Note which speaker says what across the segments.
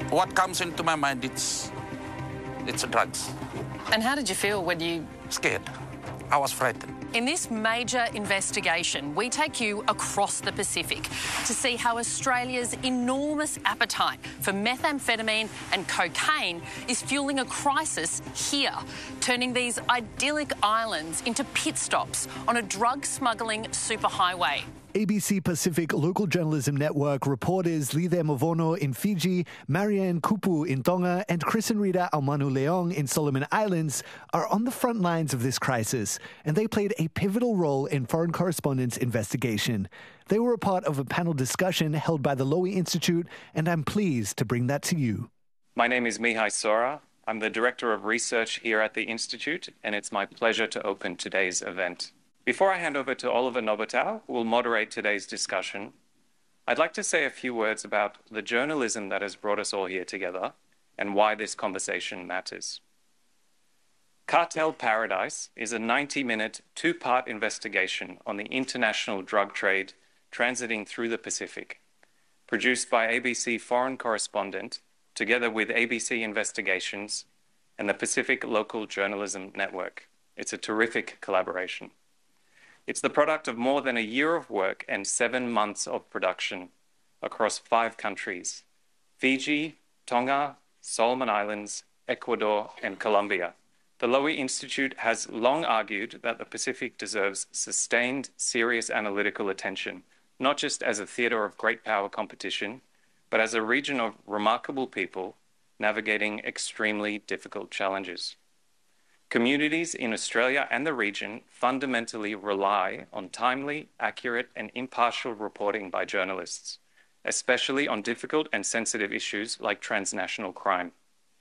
Speaker 1: What comes into my mind, it's drugs.
Speaker 2: And how did you feel when you...
Speaker 1: Scared. I was frightened.
Speaker 2: In this major investigation, we take you across the Pacific to see how Australia's enormous appetite for methamphetamine and cocaine is fueling a crisis here, turning these idyllic islands into pit stops on a drug smuggling superhighway.
Speaker 3: ABC Pacific Local Journalism Network reporters Lithe Mavono in Fiji, Marianne Kupu in Tonga, and Chris and Rita Aumanu-Leong in Solomon Islands are on the front lines of this crisis, and they played a pivotal role in Foreign Correspondents' investigation. They were a part of a panel discussion held by the Lowy Institute, and I'm pleased to bring that to you.
Speaker 4: My name is Mihai Sora. I'm the Director of Research here at the Institute, and it's my pleasure to open today's event. Before I hand over to Oliver Nobotau, who will moderate today's discussion, I'd like to say a few words about the journalism that has brought us all here together and why this conversation matters. Cartel Paradise is a 90-minute, two-part investigation on the international drug trade transiting through the Pacific, produced by ABC Foreign Correspondent, together with ABC Investigations and the Pacific Local Journalism Network. It's a terrific collaboration. It's the product of more than a year of work and 7 months of production across 5 countries: Fiji, Tonga, Solomon Islands, Ecuador, and Colombia. The Lowy Institute has long argued that the Pacific deserves sustained, serious analytical attention, not just as a theatre of great power competition, but as a region of remarkable people navigating extremely difficult challenges. Communities in Australia and the region fundamentally rely on timely, accurate, and impartial reporting by journalists, especially on difficult and sensitive issues like transnational crime.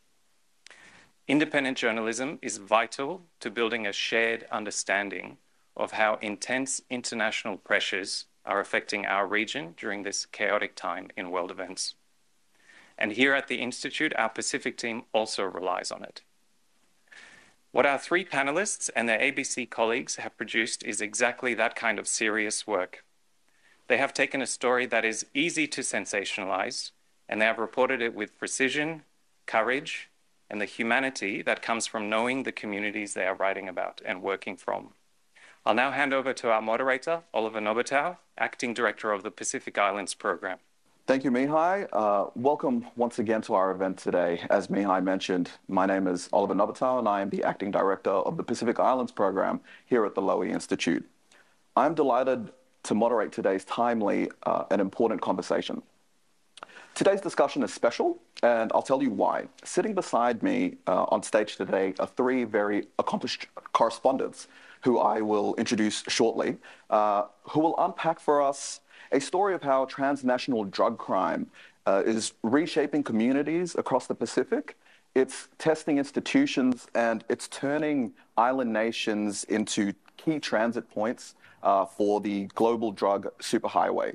Speaker 4: Independent journalism is vital to building a shared understanding of how intense international pressures are affecting our region during this chaotic time in world events. And here at the Institute, our Pacific team also relies on it. What our 3 panelists and their ABC colleagues have produced is exactly that kind of serious work. They have taken a story that is easy to sensationalize, and they have reported it with precision, courage, and the humanity that comes from knowing the communities they are writing about and working from. I'll now hand over to our moderator, Oliver Nobotau, Acting Director of the Pacific Islands Program.
Speaker 5: Thank you, Mihai. Welcome once again to our event today. As Mihai mentioned, my name is Oliver Nobotau, and I am the Acting Director of the Pacific Islands Program here at the Lowy Institute. I'm delighted to moderate today's timely and important conversation. Today's discussion is special, and I'll tell you why. Sitting beside me on stage today are 3 very accomplished correspondents who I will introduce shortly, who will unpack for us a story of how transnational drug crime is reshaping communities across the Pacific. It's testing institutions, and it's turning island nations into key transit points for the global drug superhighway.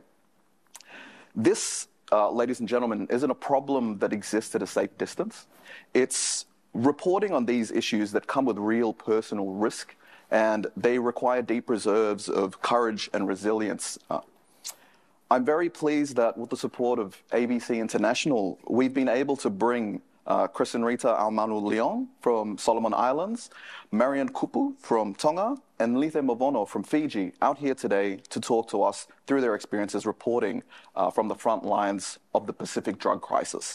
Speaker 5: This, ladies and gentlemen, isn't a problem that exists at a safe distance. It's reporting on these issues that come with real personal risk, and they require deep reserves of courage and resilience. I'm very pleased that with the support of ABC International, we've been able to bring Chris and Rita Aumanu-Leong from Solomon Islands, Marianne Kupu from Tonga, and Lithe Mavono from Fiji out here today to talk to us through their experiences reporting from the front lines of the Pacific drug crisis.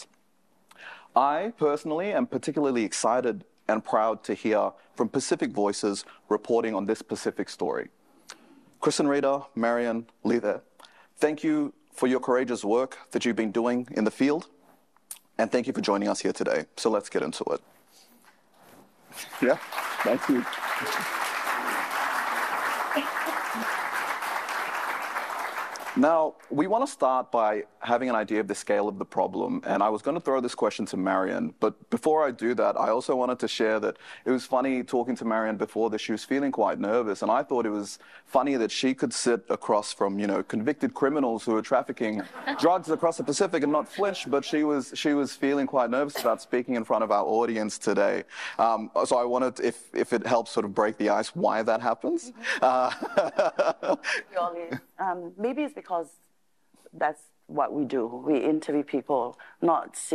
Speaker 5: I personally am particularly excited and proud to hear from Pacific voices reporting on this Pacific story. Chris and Rita, Marianne, Lithe, thank you for your courageous work that you've been doing in the field, and thank you for joining us here today. So let's get into it. Yeah, thank you. Now, we want to start by having an idea of the scale of the problem, and I was going to throw this question to Marianne, but before I do that, I also wanted to share that it was funny talking to Marianne before that she was feeling quite nervous, and I thought it was funny that she could sit across from, convicted criminals who are trafficking drugs across the Pacific and not flinch, but she was feeling quite nervous about speaking in front of our audience today. So I wanted, if it helps sort of break the ice, why that happens.
Speaker 6: Maybe it's because that's what we do. We interview people, not